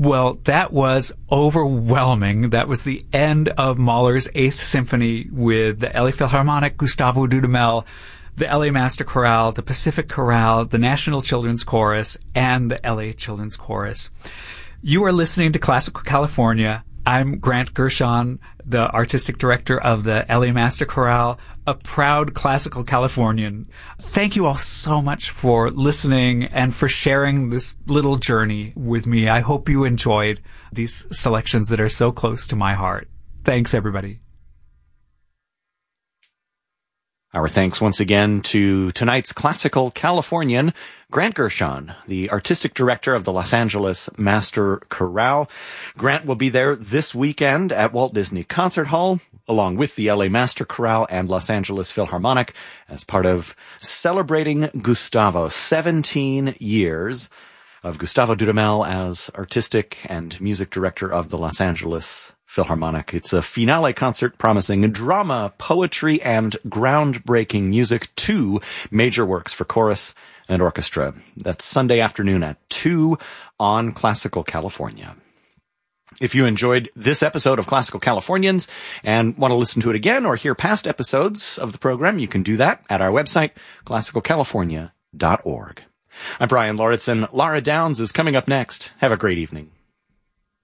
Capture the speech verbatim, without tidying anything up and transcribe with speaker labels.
Speaker 1: Well, that was overwhelming. That was the end of Mahler's Eighth Symphony with the L A Philharmonic, Gustavo Dudamel, the L A Master Chorale, the Pacific Chorale, the National Children's Chorus, and the L A Children's Chorus. You are listening to Classical California. I'm Grant Gershon, the artistic director of the L A Master Chorale, a proud classical Californian. Thank you all so much for listening and for sharing this little journey with me. I hope you enjoyed these selections that are so close to my heart. Thanks, everybody.
Speaker 2: Our thanks once again to tonight's Classical Californian, Grant Gershon, the artistic director of the Los Angeles Master Chorale. Grant will be there this weekend at Walt Disney Concert Hall, along with the L A Master Chorale and Los Angeles Philharmonic, as part of celebrating Gustavo, seventeen years of Gustavo Dudamel as artistic and music director of the Los Angeles Philharmonic. It's a finale concert promising drama, poetry, and groundbreaking music. Two major works for chorus and orchestra. That's Sunday afternoon at two on Classical California. If you enjoyed this episode of Classical Californians and want to listen to it again or hear past episodes of the program, you can do that at our website, classical california dot org. I'm Brian Lauritsen. Laura Downs is coming up next. Have a great evening.